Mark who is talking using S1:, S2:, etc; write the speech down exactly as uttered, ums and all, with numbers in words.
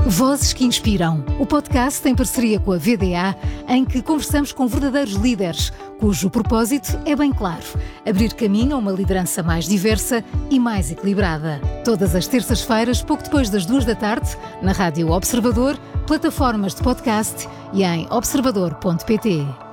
S1: Vozes que Inspiram, o podcast em parceria com a V D A, em que conversamos com verdadeiros líderes, cujo propósito é bem claro: abrir caminho a uma liderança mais diversa e mais equilibrada. Todas as terças-feiras, pouco depois das duas da tarde, na Rádio Observador, plataformas de podcast e em observador ponto pt.